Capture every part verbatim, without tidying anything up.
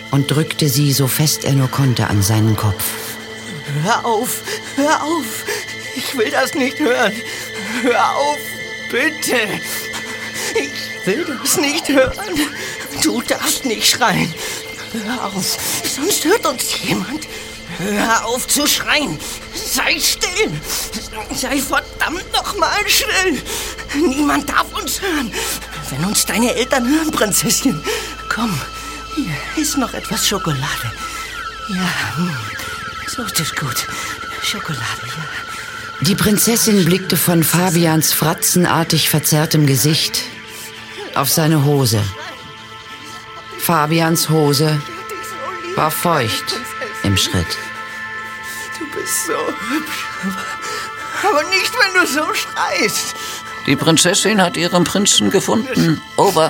und drückte sie, so fest er nur konnte, an seinen Kopf. Hör auf, hör auf. Ich will das nicht hören. Hör auf, bitte. Ich will das nicht hören. Du darfst nicht schreien. Hör auf, sonst hört uns jemand. Hör auf zu schreien. Sei still. Sei verdammt nochmal still. Niemand darf uns hören. Wenn uns deine Eltern hören, Prinzesschen. Komm, hier ist noch etwas Schokolade. Ja, so ist es gut. Schokolade, ja. Die Prinzessin blickte von Fabians fratzenartig verzerrtem Gesicht auf seine Hose. Fabians Hose war feucht im Schritt. Du bist so hübsch, aber, aber nicht, wenn du so schreist. Die Prinzessin hat ihren Prinzen gefunden. Over.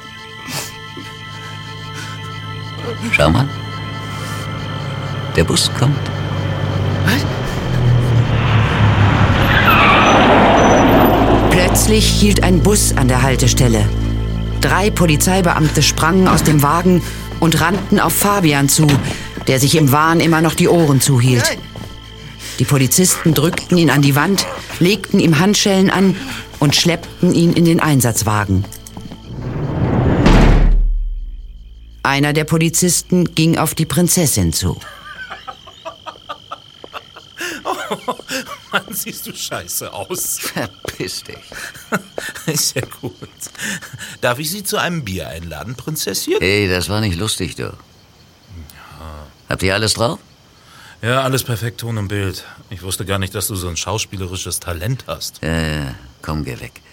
Schau mal. Der Bus kommt. Was? Plötzlich hielt ein Bus an der Haltestelle. Drei Polizeibeamte sprangen aus dem Wagen und rannten auf Fabian zu, der sich im Wahn immer noch die Ohren zuhielt. Die Polizisten drückten ihn an die Wand, legten ihm Handschellen an und schleppten ihn in den Einsatzwagen. Einer der Polizisten ging auf die Prinzessin zu. Oh, Mann, siehst du scheiße aus. Verpiss dich. Ist ja gut. Darf ich Sie zu einem Bier einladen, Prinzesschen? Hey, das war nicht lustig, du. Ja. Habt ihr alles drauf? Ja, alles perfekt, Ton und Bild. Ich wusste gar nicht, dass du so ein schauspielerisches Talent hast. Ja, ja, komm, geh weg.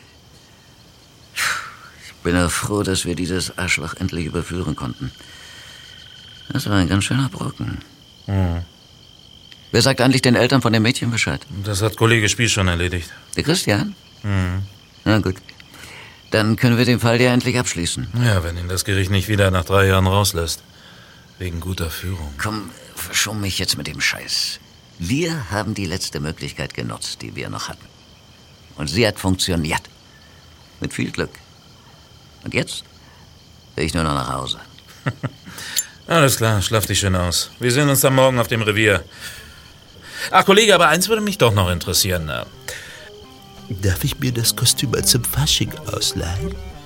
Ich bin auch froh, dass wir dieses Arschloch endlich überführen konnten. Das war ein ganz schöner Brocken. Hm. Wer sagt eigentlich den Eltern von dem Mädchen Bescheid? Das hat Kollege Spiel schon erledigt. Der Christian? Hm. Na gut. Dann können wir den Fall ja endlich abschließen. Ja, wenn ihn das Gericht nicht wieder nach drei Jahren rauslässt. Wegen guter Führung. Komm, verschon mich jetzt mit dem Scheiß. Wir haben die letzte Möglichkeit genutzt, die wir noch hatten. Und sie hat funktioniert. Mit viel Glück. Und jetzt will ich nur noch nach Hause. Alles klar, schlaf dich schön aus. Wir sehen uns dann morgen auf dem Revier. Ach, Kollege, aber eins würde mich doch noch interessieren. Darf ich mir das Kostüm zum Fasching ausleihen?